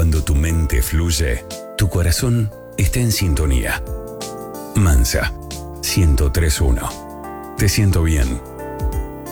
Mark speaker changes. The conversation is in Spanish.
Speaker 1: Cuando tu mente fluye, tu corazón está en sintonía. Mansa, 103.1. Te siento bien.